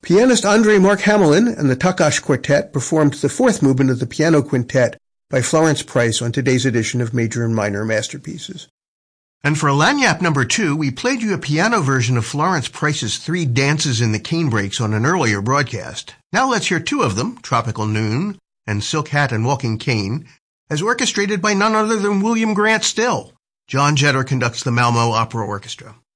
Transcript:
Pianist Andrei Mark Hamelin and the Takash Quartet performed the fourth movement of the Piano Quintet by Florence Price on today's edition of Major and Minor Masterpieces. And for Lagniappe number 2, we played you a piano version of Florence Price's Three Dances in the Canebrakes on an earlier broadcast. Now let's hear two of them, Tropical Noon and Silk Hat and Walking Cane, as orchestrated by none other than William Grant Still. John Jetter conducts the Malmö Opera Orchestra.